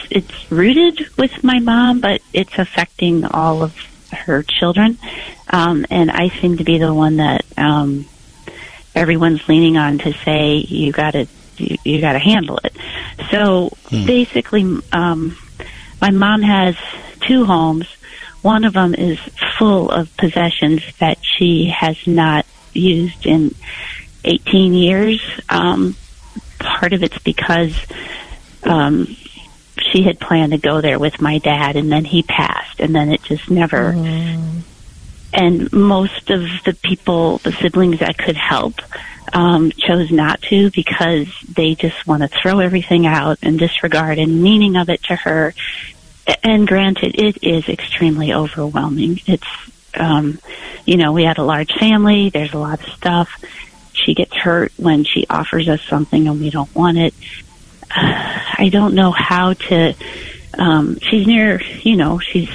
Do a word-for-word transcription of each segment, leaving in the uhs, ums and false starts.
it's rooted with my mom, but it's affecting all of her children. Um, and I seem to be the one that um, everyone's leaning on to say, you got to you, you got to handle it. So hmm. basically, um, my mom has two homes. One of them is full of possessions that she has not used in eighteen years. Um, part of it's because um, she had planned to go there with my dad, and then he passed, and then it just never... Mm. And most of the people, the siblings that could help, um, chose not to because they just want to throw everything out and disregard any meaning of it to her. And granted, it is extremely overwhelming. It's, um, you know, we had a large family. There's a lot of stuff. She gets hurt when she offers us something and we don't want it. Uh, I don't know how to, um, she's near, you know, she's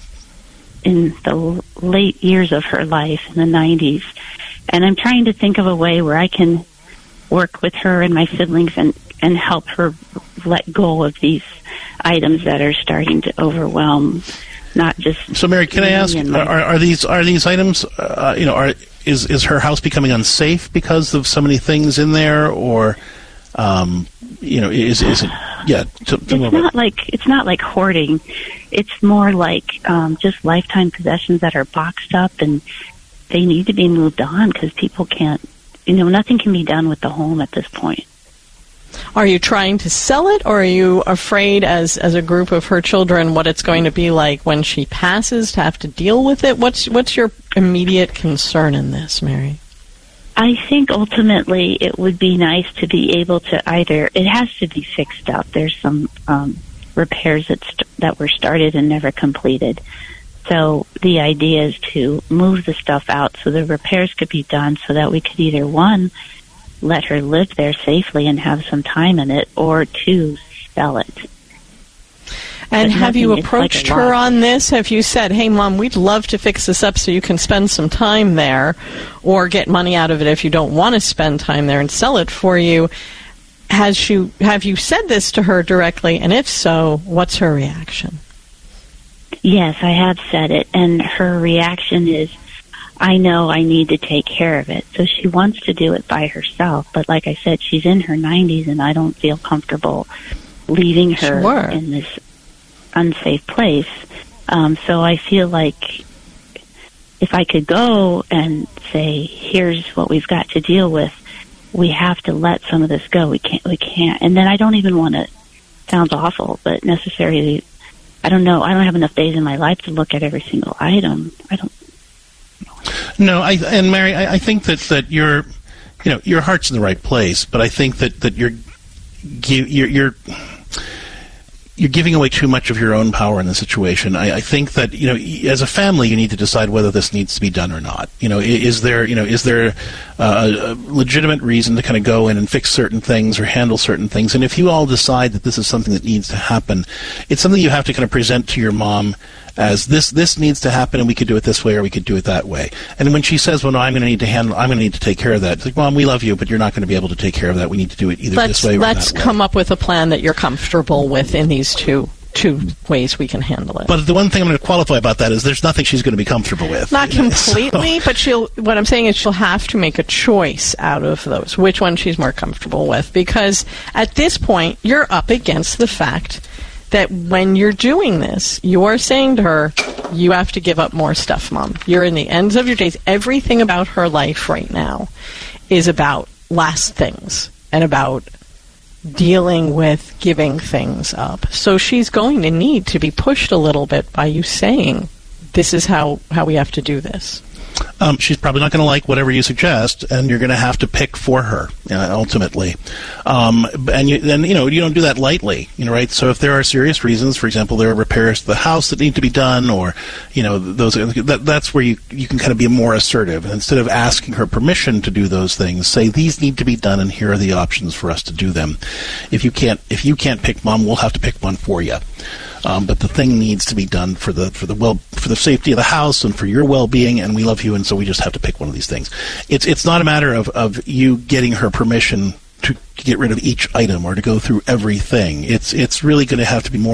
in the late years of her life, in the nineties. And I'm trying to think of a way where I can work with her and my siblings and, and help her let go of these items that are starting to overwhelm, not just... So, Mary, can I ask, are, are these are these items, uh, you know, are is, is her house becoming unsafe because of so many things in there, or, um, you know, is is it... Yeah, to, to it's not like it's not like hoarding. It's more like um, just lifetime possessions that are boxed up, and they need to be moved on because people can't. You know, nothing can be done with the home at this point. Are you trying to sell it, or are you afraid, as as a group of her children, what it's going to be like when she passes to have to deal with it? What's what's your immediate concern in this, Mary? I think ultimately it would be nice to be able to either, it has to be fixed up. There's some um, repairs that, st- that were started and never completed. So the idea is to move the stuff out so the repairs could be done so that we could either, one, let her live there safely and have some time in it, or two, sell it. And have you approached her on this? Have you said, hey, Mom, we'd love to fix this up so you can spend some time there, or get money out of it if you don't want to spend time there and sell it for you? Has she, have you said this to her directly? And if so, what's her reaction? Yes, I have said it. And her reaction is, I know I need to take care of it. So she wants to do it by herself. But like I said, she's in her nineties, and I don't feel comfortable leaving her sure. in this unsafe place. Um, so I feel like if I could go and say, here's what we've got to deal with, we have to let some of this go. We can't, we can't. And then I don't even want to, sounds awful, but necessarily, I don't know, I don't have enough days in my life to look at every single item. I don't. No, I, and Mary, I, I think that, that your, you know, your heart's in the right place, but I think that, that you're, you're, you're You're giving away too much of your own power in the situation. I, I think that, you know, as a family, you need to decide whether this needs to be done or not. You know, is there, you know, is there uh, a legitimate reason to kind of go in and fix certain things or handle certain things? And if you all decide that this is something that needs to happen, it's something you have to kind of present to your mom as this this needs to happen, and we could do it this way or we could do it that way. And when she says, well, no, I'm going to need to handle, I'm going to need to take care of that, it's like, Mom, we love you, but you're not going to be able to take care of that. We need to do it either let's, this way or that way. Let's come up with a plan that you're comfortable with in these two two ways we can handle it. But the one thing I'm going to qualify about that is there's nothing she's going to be comfortable with. Not completely, so. But she'll. What I'm saying is she'll have to make a choice out of those, which one she's more comfortable with. Because at this point, you're up against the fact that when you're doing this, you're saying to her, you have to give up more stuff, Mom. You're in the ends of your days. Everything about her life right now is about last things and about dealing with giving things up. So she's going to need to be pushed a little bit by you saying, this is how, how we have to do this. Um, she's probably not going to like whatever you suggest, and you're going to have to pick for her uh, ultimately. Um, and you, then you know you don't do that lightly, you know, right? So if there are serious reasons, for example, there are repairs to the house that need to be done, or you know, those that, that's where you you can kind of be more assertive. And instead of asking her permission to do those things, say these need to be done, and here are the options for us to do them. If you can't if you can't pick, Mom, we'll have to pick one for you. Um, but the thing needs to be done for the for the well for the safety of the house and for your well-being, and we love you, and so we just have to pick one of these things. It's it's not a matter of, of you getting her permission to get rid of each item or to go through everything. It's it's really going to have to be more